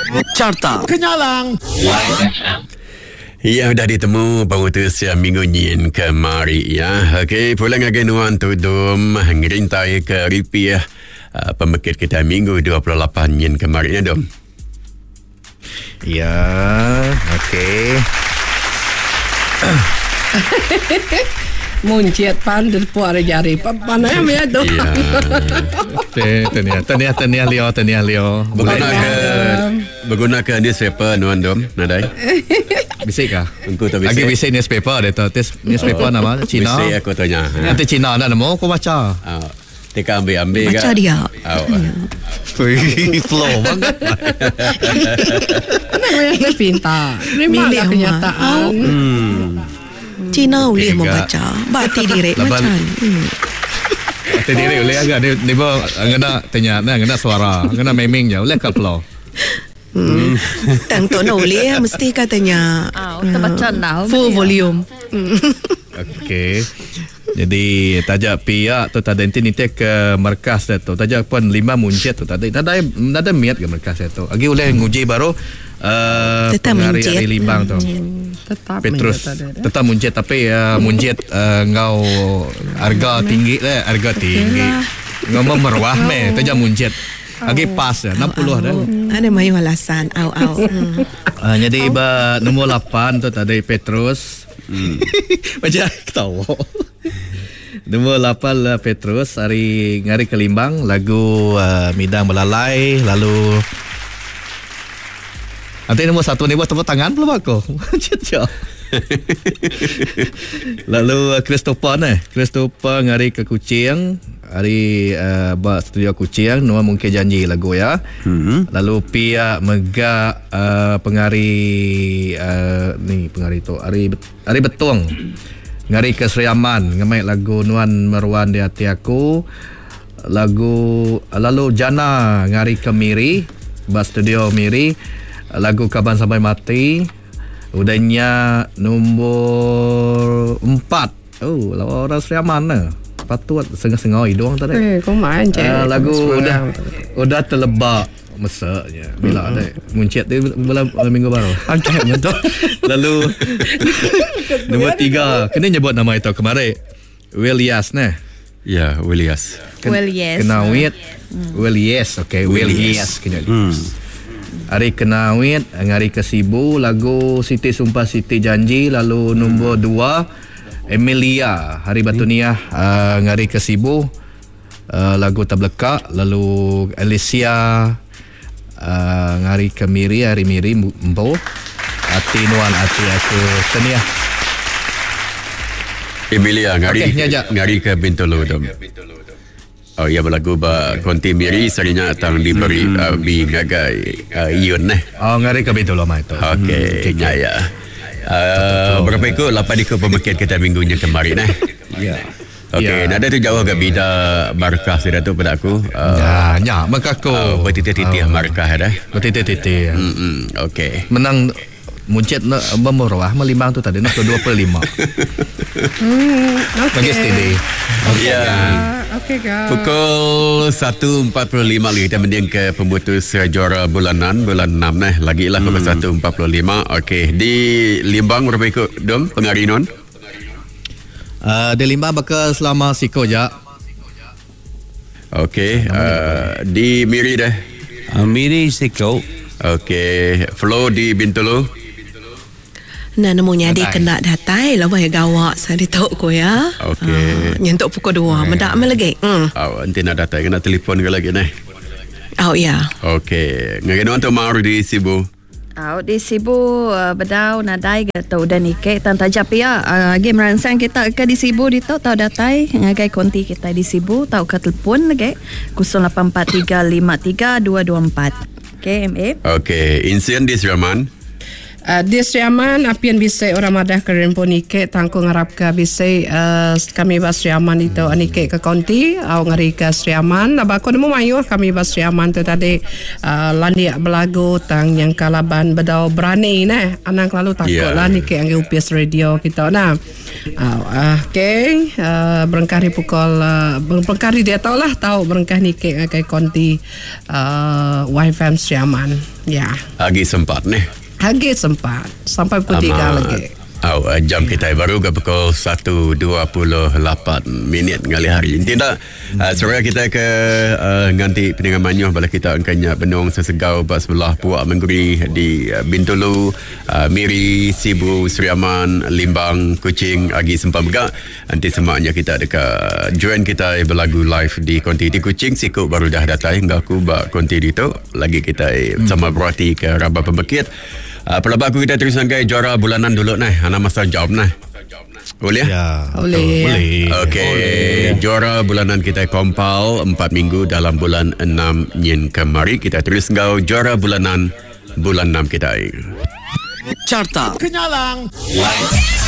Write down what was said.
Carta Kenyalang. Ya, dah ditemu pengutus minggu nyin kemari ya. Okey, pulang lagi nuan tudum ngerintai ke rupiah pembekit kita minggu 28 nyin kemari ya dom. Ya, okey. Muncit pandai puara jari papanai me do. Tania Leo. Menggunakan newspaper nuan dom nadai. Bisik kah? Engkau tak bisik. Lagi bisik newspaper dia tu. Newspaper nama Cina. Bisik aku tanya. Nanti Cina nak nemu aku baca. Teka ambil baca dia. Flow banget. Dia pintar. Milih kenyataan. Cina boleh membaca. Bati diri macam. Bati diri boleh agak ni bawa ngena tanya ngena suara, ngena meming je boleh ke flow. Tang tu boleh mesti katanya. Kita baca dah. Full volume. Okey. Jadi tajak pihak tu tadi nanti ke markas tu. Tajak pun 5 muncit tu tadi. Nada miat ke markas tu. Agi boleh nguji baru hari limbang tu. Tetap Petrus tetap muncit tapi muncit ngau harga tinggi harga tinggi. Ngau memerwah me tajak muncit. Agi pas 60 dah. Ada mayu alasan au. Jadi nombor 8 tu tadi Petrus. Macam tahu. Nombor 8 lah Petrus hari ngari kelimbang lagu Midang Belalai lalu nanti nombor 1 ni buat tepuk tangan belum aku. Lalu Christopher ngari ke Kuching hari buat studio Kuching Noah mungkin janji lagu ya. Lalu pihak Mega pengari ni pengari tu hari Betung ngari ke Seriaman ngemai lagu Nuan Merwan di hati aku lagu lalu Jana ngari ke Miri buat studio Miri lagu Kaban Sampai Mati udahnya nombor 4 lawan orang Seriaman patut sengah-sengah hidung tadi kau main je lagu udah terlebak mesaknya bila ada muncit dia minggu baru betul. Lalu nombor 3 kena nyebut nama itu kemarin Willias nah ya Willias Kenawit Willias okey Willias kena hari Kenawit ngari ke Sibu lagu Siti Sumpah Siti Janji lalu nombor 2 Emilia hari Batuniah ngari ke Sibu lagu Tableka lalu Alicia ngari ke Miri hari Miri Mbo hati nuan hati aku teniah Emilia ngari ke Bintulu dom. Oh ya berlagu ba konti Miri sarinya atang diberi bi gagai iun ngari ke Bintulu mai tu. Okey ya. Berapa ikut 8 ikut pembekit kita minggunya kemarin ya. Okey, nada tu jauh agak bida markah sudah tu pada aku. Ya, maka aku bertitik-titik markah dah. Bertitik-titik. Okey. Menang muncit memurah melimbang tu tadi nak 2/5. Bagi steady. Ya. Okey guys. Pukul 1.45 kita mending ke pemutus juara bulanan bulan 6 lagi lah pukul 1.45. Okey, di Limbang berapa ikut dom pengarinon? Di Limbang bakal selama siko je. Okey, di Miri dah. Miri siko. Okey, Flow di Bintulu. Nah namanya dia kena datai lah bahaya gawak saya ditok ko ya. Okey. Nyentuk pukul 2 mendak lagi. Nanti nak datang kena telefon ke lagi ya. Okey, ngageno tu mau di Sibu. Di Sibu bedau nadai atau dan ikai tan tajap ya. Game merangsang kita ke di Sibu di tau datai ngagai konti kita di Sibu tau ke telefon lagi 0843532224. Okey MA. Okey, insiden di Seraman. Di Seriaman apian bisai orang madah kerempo nike tangku ngarap ke bisai kami bas Seriaman itu nike ke konti au ngari ke Seriaman abako nemu mayu kami bas Seriaman tu tadi landiak belagu tang yang kalaban bedau berani anak lalu takut lah nike yang UPS radio kita okay berengkari pukul berengkari dia tahu berengkah nike ngakai konti YFM Seriaman Lagi sempat Hagi sempat sampai pukul 3 lagi. Jam kita baru ke pukul 1.28 minit ngali hari. Tidak, sore kita ke nganti peningan manyuh bala kita angkanya benung sesegau bas sebelah Puak Mengguri di Bintulu, Miri, Sibu, Seriaman, Limbang, Kuching, Agi sempat juga. Nanti semaknya kita dekat join kita berlagu live di konti di Kuching. Sikut baru dah datang hingga aku bak konti di tu. Lagi kita sama berarti ke Rabah Pembekit. Pelabak aku kita terus sangkai juara bulanan dulu Ana masa jawab Boleh? Ya. Boleh. Okey. Juara bulanan kita kompal 4 minggu dalam bulan 6 nyen kemari. Kita terus ngau juara bulanan bulan 6 kita. Carta Kenyalang